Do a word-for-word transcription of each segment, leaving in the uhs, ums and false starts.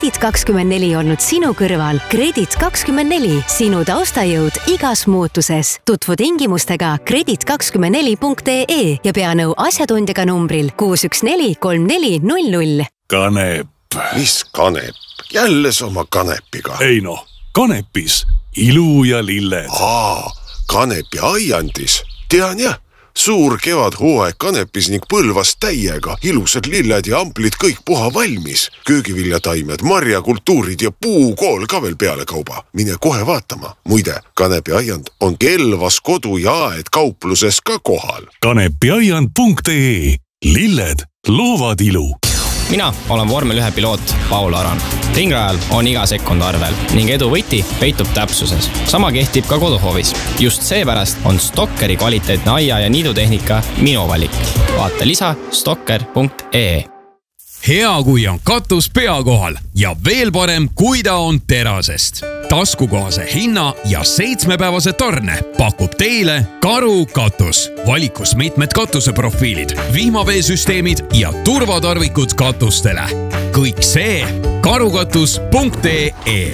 Kredit kakskümmend neli olnud sinu kõrval. Kredit kakskümmend neli, sinu taustajõud igas muutuses. Tutvu tingimustega kredit kakskümmend neli punkt ee ja pea nõu asjatundjaga numbril kuus üks neli kolm neli null null. Kanep. Mis kanep? Jälle sama kanepiga. Ei no, kanepis ilu ja lilled. Aa, kanepi aiandis. Tean jah, suur kevad hooaeg kanepis ning põlvas täiega. Ilusad lilled ja amplid kõik puha valmis. Köögiviljataimed, marjakultuurid ja puukool ka veel peale kauba. Mine kohe vaatama. Muide, kanepi aiand on Kelvas kodu ja aed kaupluses ka kohal. kanepiaiand punkt ee. Lilled loovad ilu. Mina olen vormel ühe piloot Paul Aran. Ringrajal on iga sekund arvel ning edu võti peitub täpsuses. Sama kehtib ka koduhoovis. Just seepärast on Stokkeri kvaliteetne aia- ja niidutehnika minu valik. Vaata lisa stokker punkt ee. Hea, kui on katus pea kohal ja veel parem, kui ta on terasest. Taskukohase hinna ja seitsmepäevase tarne pakub teile Karu katus. Valikus mitmed katuseprofiilid, vihmaveesüsteemid ja turvatarvikud katustele. Kõik see karukatus punkt ee.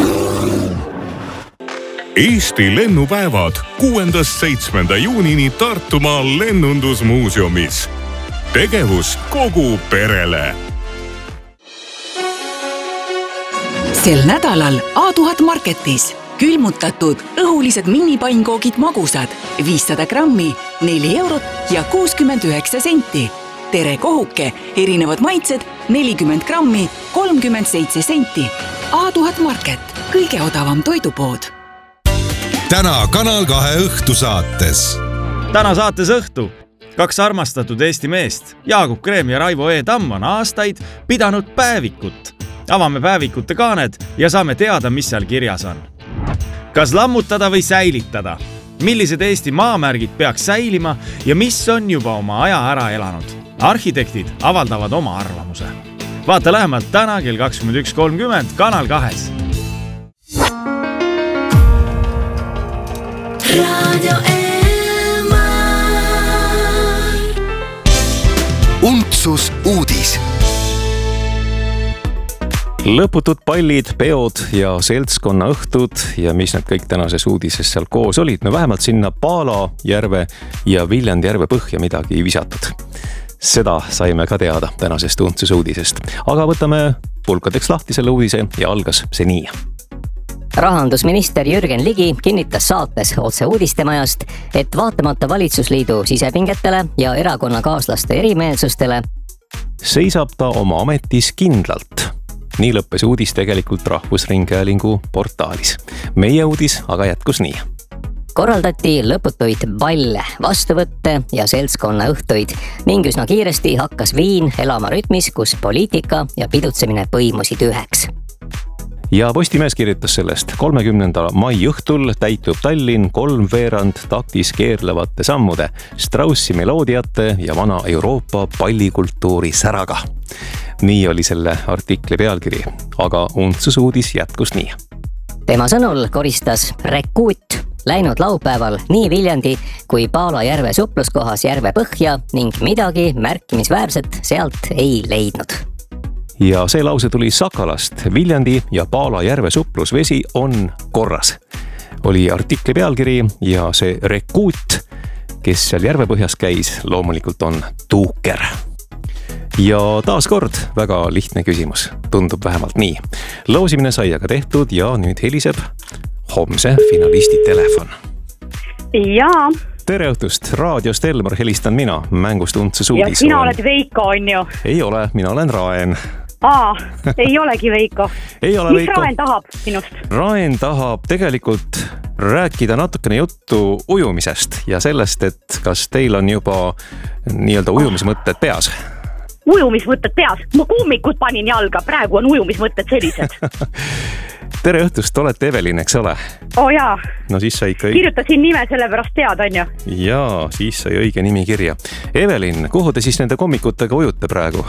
Eesti lennupäevad kuuendast seitsmenda juunini Tartumaal lennundusmuuseumis. Tegevus kogu perele. Sel nädalal A tuhat Marketis külmutatud õhulised minipainkoogid magusad viissada grammi, neli eurot ja kuuskümmend üheksa senti. Tere kohuke, erinevad maitsed, nelikümmend grammi, kolmkümmend seitse senti. A tuhat Market, kõige odavam toidupood. Täna Kanal kahe õhtusaates. Täna saates õhtu. Kaks armastatud Eesti meest, Jaagup Kreem ja Raivo E. Tamm on aastaid pidanud päevikut. Avame päevikute kaaned ja saame teada, mis seal kirjas on. Kas lammutada või säilitada? Millised Eesti maamärgid peaks säilima ja mis on juba oma aja ära elanud? Arhitektid avaldavad oma arvamuse. Vaata lähemalt täna kell kakskümmend üks kolmkümmend Kanal kahes. Radio Untsus uudis. Lõputud pallid, peod ja seltskonna õhtud ja mis need kõik tänases uudises seal koos olid. No vähemalt sinna Paala järve ja Viljandi järve põhja midagi visatud. Seda saime ka teada tänasest Untsus uudisest. Aga võtame pulkadeks lahti selle uudise ja algas see nii. Rahandusminister Jürgen Ligi kinnitas saates Otse uudistemajast, et vaatamata valitsusliidu sisepingetele ja erakonnakaaslaste erimeelsustele seisab ta oma ametis kindlalt. Nii lõppes uudis tegelikult Rahvusringhäälingu portaalis. Meie uudis aga jätkus nii. Korraldati lõputuid balle, vastuvõtte ja seltskonna õhtuid ning üsna kiiresti hakkas Viin elama rütmis, kus poliitika ja pidutsemine põimusid üheks. Ja Postimees kirjutas sellest. kolmekümnenda mai õhtul täitub Tallinn kolmveerand taktis keerlevate sammude, Straussi meloodiate ja vana Euroopa pallikultuuri säraga. Nii oli selle artikli pealkiri, aga Untsus uudis jätkus nii. Tema sõnul koristas Rekuut läinud laupäeval nii Viljandi kui Paala järve supluskohas järve põhja ning midagi märkimisväärset sealt ei leidnud. Ja see lause tuli Sakalast. Viljandi ja Paala järve suplusvesi on korras. Oli artikli pealkiri ja see Rekuut, kes seal järve põhjas käis, loomulikult on tuuker. Ja taas kord väga lihtne küsimus. Tundub vähemalt nii. Loosimine sai aga tehtud ja nüüd heliseb homse finalisti telefon. Jaa. Tere õhtust, raadiost Elmar helistan mina, mängust Untsus uudis. Ja sina oled Veiko, on ju? Ei ole, mina olen Raen. Aa, ei olegi Veiko. Ei ole Mis Veiko. Raen tahab sinust? Raen tahab tegelikult rääkida natukene juttu ujumisest ja sellest, et kas teil on juba nii-öelda ujumismõtted peas? Ujumismõtted peas? Ma kummikut panin jalga, praegu on ujumismõtted sellised. Tere õhtust, olete Evelin, eks ole? Oo jaa. No siis sai ikka... Kirjutasin nime selle pärast tead, on ju? Jaa, siis sai õige nimi kirja. Evelin, kuhu te siis nende kommikutega ujute praegu?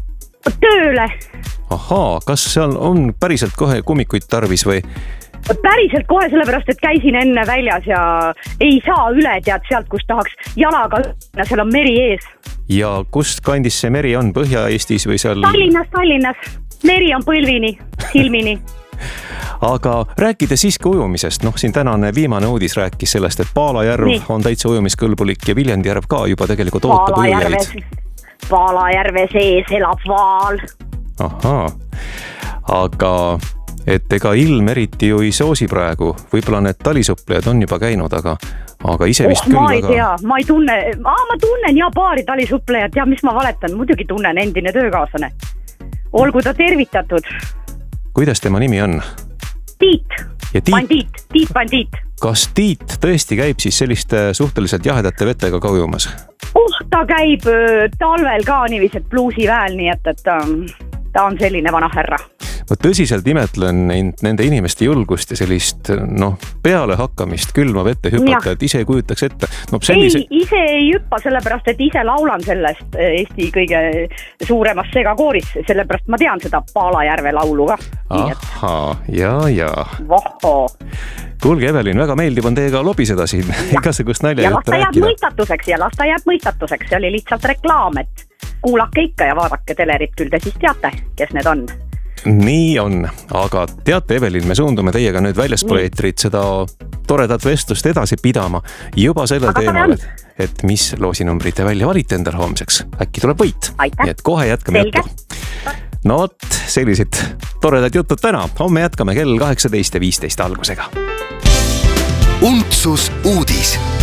Tööle. Ahaa, kas seal on päriselt kohe kummikuid tarvis või? Päriselt kohe sellepärast, et käisin enne väljas ja ei saa üle tead sealt, kus tahaks jalaga, seal on meri ees. Ja kust kandis see meri on? Põhja-Eestis või seal? Tallinnas, Tallinnas. meri on põlvini, silmini. Aga rääkides siiski ujumisest, noh siin tänane viimane uudis rääkis sellest, et Paala järv Nii. on täitsa ujumiskõlbulik ja Viljandi järv ka juba tegelikult ootab ujujaid. Paala järve sees elab vaal. Ahaa, aga et ega ilm eriti ju ei soosi praegu, võib-olla need talisuplejad on juba käinud, aga, aga ise vist oh, küll. Ma ei tea, ma ei tunne, Aa, ma tunnen ja paari talisuplejat ja mis ma valetan, muidugi tunnen endine töökaaslane. Olgu ta tervitatud. Kuidas tema nimi on? Tiit, Tiit? Bandiit, Tiit Bandiit. Kas Tiit tõesti käib siis selliste suhteliselt jahedate vetega ka ujumas? Oh, ta käib talvel ka niiviselt pluusi väel, nii et, et ta on selline vana härra. Ma tõsiselt imetlen nende inimeste julgust ja sellist noh, peale hakkamist külma vette hüpata, et ise ei kujutaks ette. No, sellise... Ei, ise ei hüppa, sellepärast, et ise laulan sellest Eesti kõige suuremas segakooris, sellepärast ma tean seda Paalajärve laulu ka. Ahaa, ja, ja. Voho. Kuulge, Evelin, väga meeldib on teiega lobiseda siin, igasugust nalja ja lasta jääb mõistatuseks ja lasta jääb mõistatuseks, see oli lihtsalt reklaam, et kuulake ikka ja vaadake telerit, küll te siis teate, kes need on. Nii on, aga teate, Evelin, me suundume teiega nüüd väljaspool eetrit seda toredat vestlust edasi pidama juba sellel aga teemal, et, et mis loosinumbrid te välja valite endal homseks. Äkki tuleb võit. Nii et kohe jätkame Selge. Juttu. No vot, sellised toredad jutud täna. Homme jätkame kell kaheksateist ja viisteist algusega. Untsus uudis.